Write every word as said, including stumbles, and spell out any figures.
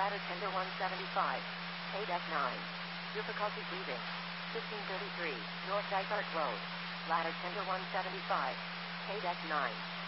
Ladder tender one seventy-five. K deck nine. Difficulty breathing. fifteen thirty-three. North Dysart Road. Ladder tender one seventy-five. K deck nine.